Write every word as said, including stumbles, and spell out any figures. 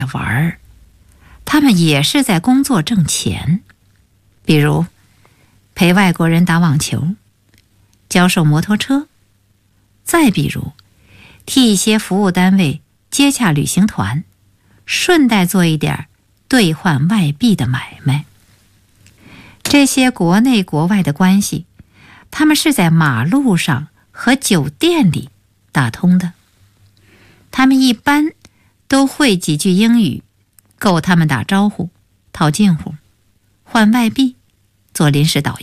玩儿，他们也是在工作挣钱。比如陪外国人打网球，教授摩托车，再比如替一些服务单位接洽旅行团，顺带做一点兑换外币的买卖。这些国内国外的关系，他们是在马路上和酒店里打通的。他们一般都会几句英语，够他们打招呼、套近乎、换外币、做临时导游。